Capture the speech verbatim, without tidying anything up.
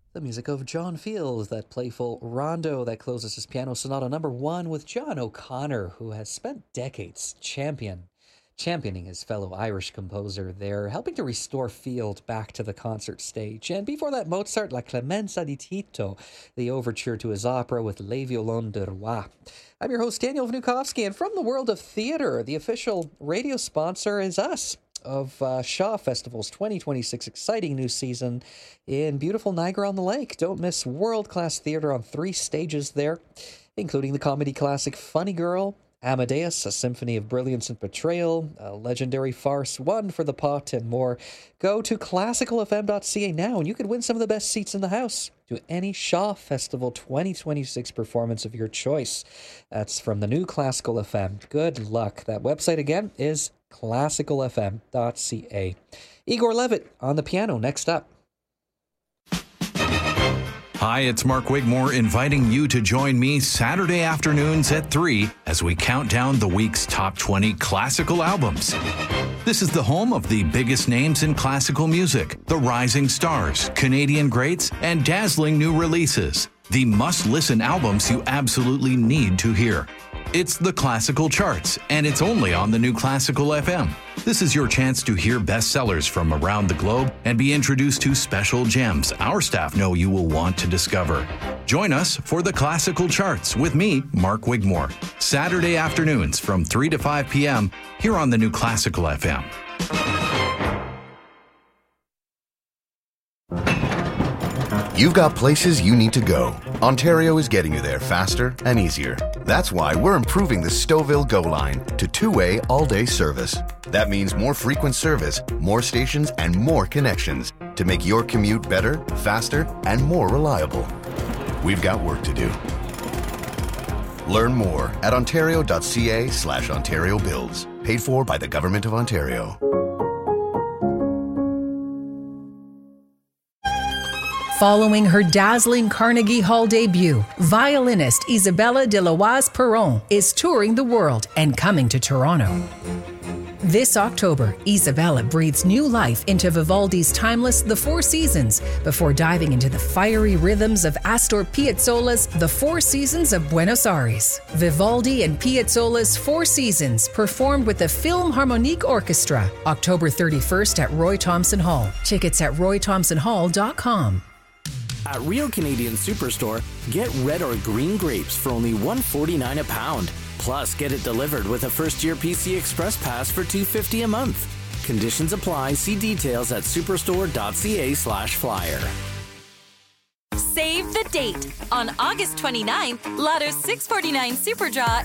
The music of John Fields, that playful rondo that closes his piano sonata number one with John O'Connor, who has spent decades champion championing his fellow Irish composer there, helping to restore Field back to the concert stage. And before that, Mozart, La Clemenza di Tito, the overture to his opera with Les Violons de Roi. I'm your host, Daniel Vnukovsky, and from the world of theater, the official radio sponsor is us of uh, Shaw Festival's twenty twenty-six exciting new season in beautiful Niagara-on-the-Lake. Don't miss world-class theater on three stages there, including the comedy classic Funny Girl, Amadeus, a symphony of brilliance and betrayal, a legendary farce, One for the Pot, and more. Go to classical f m dot c a now, and you can win some of the best seats in the house to any Shaw Festival twenty twenty-six performance of your choice. That's from the new Classical F M. Good luck. That website again is classical f m dot c a. Igor Levitt on the piano next up. Hi, it's Mark Wigmore inviting you to join me Saturday afternoons at three as we count down the week's top twenty classical albums. This is the home of the biggest names in classical music, the rising stars, Canadian greats, and dazzling new releases. The must-listen albums you absolutely need to hear. It's the Classical Charts, and it's only on the new Classical F M. This is your chance to hear bestsellers from around the globe and be introduced to special gems our staff know you will want to discover. Join us for the Classical Charts with me, Mark Wigmore, Saturday afternoons from three to five p.m. here on the new Classical F M. You've got places you need to go. Ontario is getting you there faster and easier. That's why we're improving the Stouffville Go line to two-way all-day service. That means more frequent service, more stations, and more connections to make your commute better, faster, and more reliable. We've got work to do. Learn more at ontario.ca slash Ontario Builds. Paid for by the Government of Ontario. Following her dazzling Carnegie Hall debut, violinist Isabella de Loise-Perron is touring the world and coming to Toronto. This October, Isabella breathes new life into Vivaldi's timeless The Four Seasons before diving into the fiery rhythms of Astor Piazzolla's The Four Seasons of Buenos Aires. Vivaldi and Piazzolla's Four Seasons performed with the Philharmonic Orchestra, October thirty-first at Roy Thomson Hall. Tickets at roy thomson hall dot com. At Real Canadian Superstore, get red or green grapes for only one dollar and forty-nine cents a pound. Plus, get it delivered with a first-year P C Express Pass for two dollars and fifty cents a month. Conditions apply. See details at superstore.ca slash flyer. Save the date. On August twenty-ninth, Lotto's six forty-nine Super Draw